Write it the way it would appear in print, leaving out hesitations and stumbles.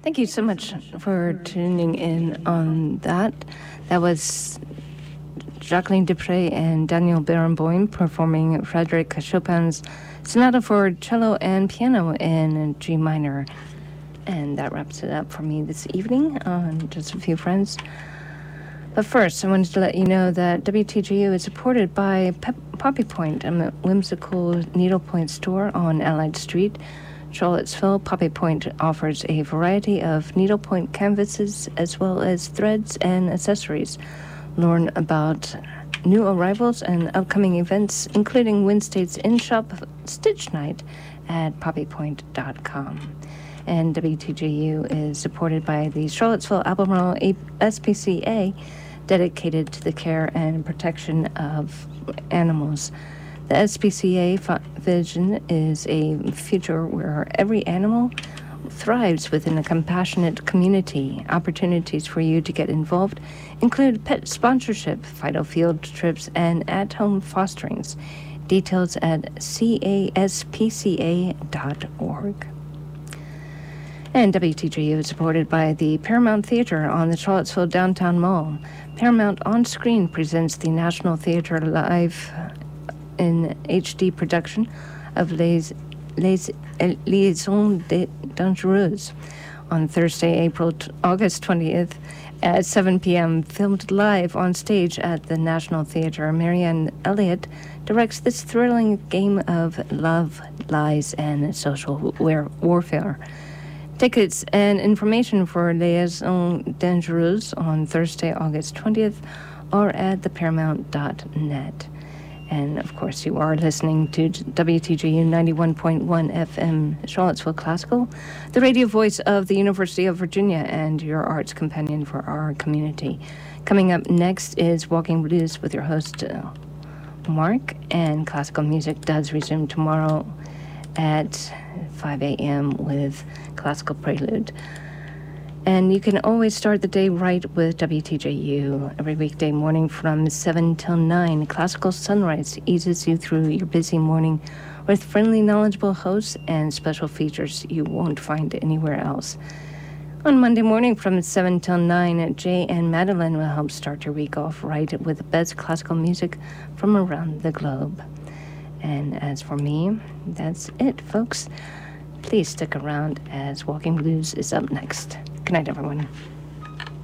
Thank you so much for tuning in on that. That was Jacqueline Dupre and Daniel Barenboim performing Frédéric Chopin's Sonata for cello and piano in G minor. And that wraps it up for me this evening on Just a Few Friends. But first, I wanted to let you know that WTGU is supported by Poppy Point, a whimsical needlepoint store on Allied Street, Charlottesville. Poppy Point offers a variety of needlepoint canvases as well as threads and accessories. Learn about new arrivals and upcoming events, including Wednesday's in-shop Stitch Night at poppypoint.com. And WTGU is supported by the Charlottesville Albemarle SPCA, dedicated to the care and protection of animals. The SPCA vision is a future where every animal thrives within a compassionate community. Opportunities for you to get involved include pet sponsorship, vital field trips, and at-home fosterings. Details at caspca.org. And WTGU is supported by the Paramount Theater on the Charlottesville Downtown Mall. Paramount On Screen presents the National Theater live in HD production of Les Liaisons Dangereuses on Thursday, August 20th at 7 p.m. Filmed live on stage at the National Theater. Marianne Elliott directs this thrilling game of love, lies, and social warfare. Tickets and information for Liaisons Dangereuses on Thursday, August 20th are at theparamount.net. And, of course, you are listening to WTGU 91.1 FM Charlottesville Classical, the radio voice of the University of Virginia and your arts companion for our community. Coming up next is Walking Blues with your host, Mark, and classical music does resume tomorrow at 5 a.m. with Classical Prelude. And you can always start the day right with WTJU. Every weekday morning from 7 till 9, Classical Sunrise eases you through your busy morning with friendly, knowledgeable hosts and special features you won't find anywhere else. On Monday morning from 7 till 9, Jay and Madeline will help start your week off right with the best classical music from around the globe. And as for me, that's it, folks. Please stick around as Walking Blues is up next. Good night, everyone.